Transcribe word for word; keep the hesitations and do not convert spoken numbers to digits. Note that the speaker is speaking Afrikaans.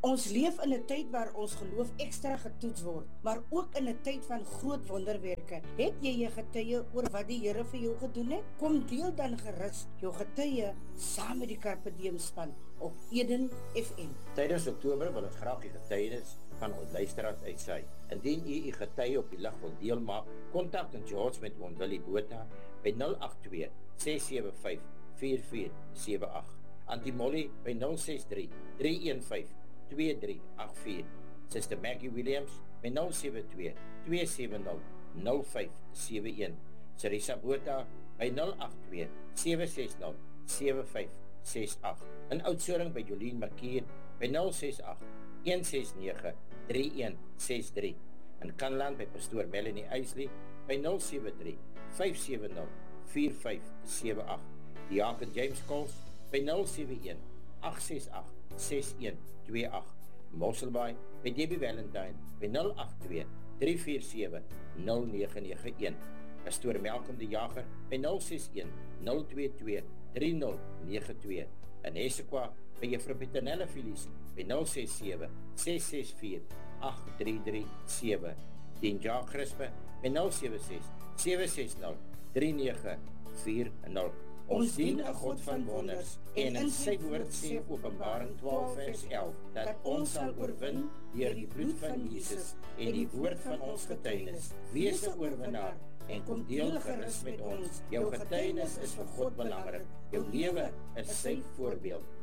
Ons leef in 'n tyd waar ons geloof ekstra getoets word, maar ook in 'n tyd van groot wonderwerke. Het jy jou getuie oor wat die Here vir jou gedoen het? Kom deel dan gerus jou getuie saam met die Carpe Diem span op Eden F M. Tydens Oktober wil ons graag die getuienis van ons luisteraars uitsaai. Indien u u getuie op die lig wil deel maak, kontak en George met ons Willie Botha by nul agt twee, ses sewe vyf, vier vier sewe agt. Auntie Molly by nul ses drie, drie een vyf, twee drie agt vier. Sister Maggie Williams by nul sewe twee, twee sewe nul, nul vyf sewe een. Sarissa Botha by nul agt twee, sewe ses nul, sewe vyf ses agt. In Oudtshoorn by Jolien Markier by nul ses agt, een ses nege, drie een ses drie. In Kanland by Pastoor Melanie Eisley by nul sewe drie, vyf sewe nul, vier vyf sewe agt. Diaken James Coles by nul sewe een, agt ses agt, ses een twee agt. Mosselbaai by Debbie Valentine by nul agt twee, drie vier sewe, nul nege nege een. Pastoor Malcolm die Jager by nul ses een, nul twee twee, drie nul nege twee. In Essequa by Juffrou Petronella Filies by nul ses sewe, ses ses vier, agt drie drie sewe. Dien Jacques Crispe by nul sewe ses, sewe ses nul, drie nege vier nul. Ons dien 'n God van wonders en in sy woord sê Openbaring twaalf vers elf dat ons sal oorwin deur die bloed van Jesus en die woord van ons getuienis. Wees 'n oorwinnaar en kom deel gerus met ons. Jou getuienis is vir God belangrik. Jou lewe is sy voorbeeld.